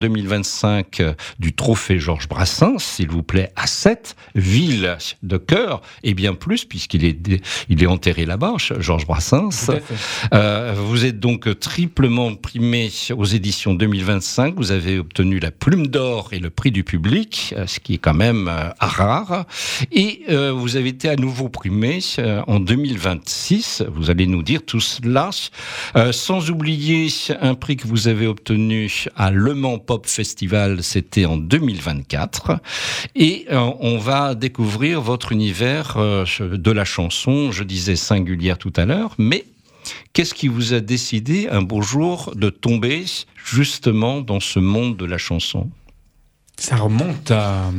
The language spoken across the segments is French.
2025 du trophée Georges Brassens, s'il vous plaît, à 7 villes de cœur, et bien plus, puisqu'il est enterré là-bas, Georges Brassens. Vous êtes donc triplement primé aux éditions 2025. Vous avez obtenu la Plume d'Or et le prix du public, ce qui est quand même rare. Et vous avez été à nouveau primé en 2026. Vous allez nous dire tout cela. Sans oublier un prix que vous avez obtenu à Le Mans Pop Festival, c'était en 2024. Et on va découvrir votre univers de la chanson, je disais singulière tout à l'heure, mais qu'est-ce qui vous a décidé un beau jour de tomber justement dans ce monde de la chanson ? Ça remonte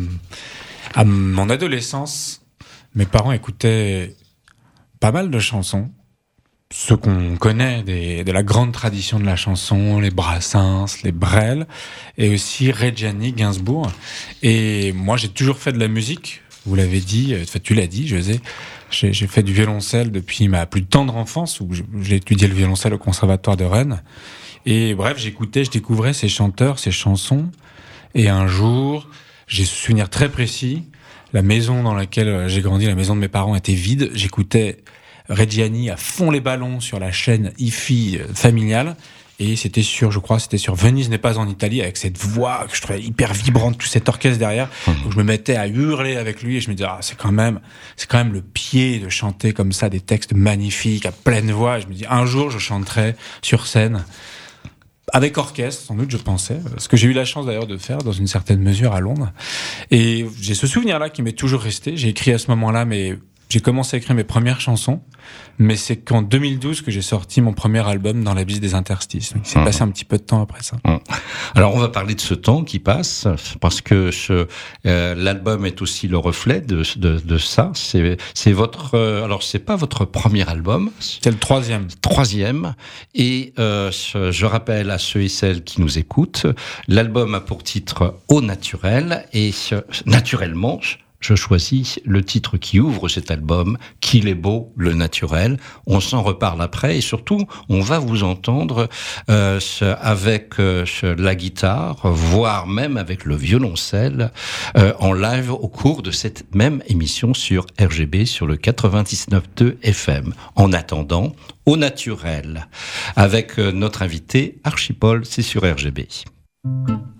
à mon adolescence. Mes parents écoutaient pas mal de chansons. Ce qu'on connaît de la grande tradition de la chanson, les Brassens, les Brel, et aussi Reggiani, Gainsbourg. Et moi, j'ai toujours fait de la musique. Vous l'avez dit, enfin, tu l'as dit, José. J'ai fait du violoncelle depuis ma plus tendre enfance, où j'ai étudié le violoncelle au conservatoire de Rennes. Et bref, je découvrais ces chanteurs, ces chansons. Et un jour, j'ai ce souvenir très précis. La maison dans laquelle j'ai grandi, la maison de mes parents, était vide. J'écoutais Reggiani à fond les ballons sur la chaîne hi-fi familiale. Et c'était sur Venise n'est pas en Italie, avec cette voix que je trouvais hyper vibrante, tout cet orchestre derrière. Donc je me mettais à hurler avec lui et je me disais, c'est quand même le pied de chanter comme ça des textes magnifiques, à pleine voix. Et je me dis, un jour je chanterai sur scène, avec orchestre, sans doute, je pensais. Ce que j'ai eu la chance d'ailleurs de faire dans une certaine mesure à Londres. Et j'ai ce souvenir-là qui m'est toujours resté. J'ai écrit à ce moment-là, j'ai commencé à écrire mes premières chansons, mais c'est qu'en 2012 que j'ai sorti mon premier album dans l'abysse des interstices. Donc, il s'est passé un petit peu de temps après ça. Alors, on va parler de ce temps qui passe, parce que l'album est aussi le reflet de ça. C'est votre, alors c'est pas votre premier album. C'est le troisième. Et je rappelle à ceux et celles qui nous écoutent, l'album a pour titre Au naturel, et naturellement, je choisis le titre qui ouvre cet album, qu'il est beau, le naturel. On s'en reparle après et surtout, on va vous entendre avec la guitare, voire même avec le violoncelle en live au cours de cette même émission sur RGB, sur le 99.2 FM. En attendant, au naturel, avec notre invité Archipol, c'est sur RGB.